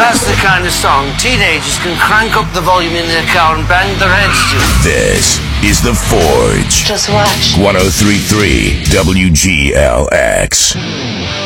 That's the kind of song teenagers can crank up the volume in their car and bang their heads to. This is The Forge. Just watch. 1033 WGLX.